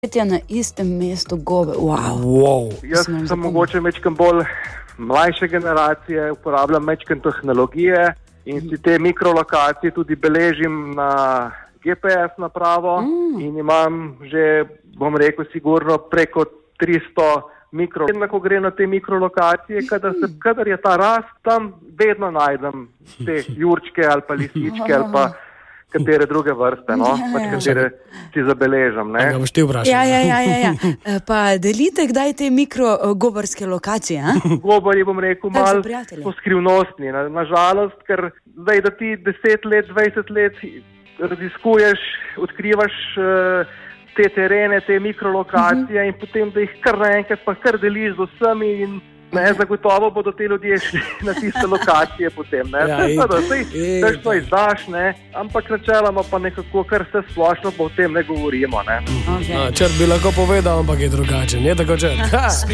Na istem mestu gobe. Wow. Jaz sem mogoče mečkam bolj mlajše generacije, uporabljam mečkam tehnologije in si te mikrolokacije tudi beležim na GPS napravo in imam že, bom rekel, sigurno preko 300 Ko gre na te mikrolokacije, kadar je ta rast, tam vedno najdem te jurčke ali pa lisičke ali pa katere druge vrste, katere si zabeležam. Ga boš ti vprašal. Ja. Pa delite kdaj te mikrogobarske lokacije? Gobari, bom rekel, malo so skrivnostni. Nažalost, ker zdaj, da ti 10 let, 20 let raziskuješ, odkrivaš te terene, te mikrolokacije in potem, da jih kar naenkrat pa kar deliš z vsemi in zagotovo bodo te ljudje šli na tiste lokacije potem. Saj to izdaš, ampak načeloma pa nekako kar vse splošno pa o tem ne govorimo. Črt bi lahko povedal, ampak je drugačen. Je tako črt?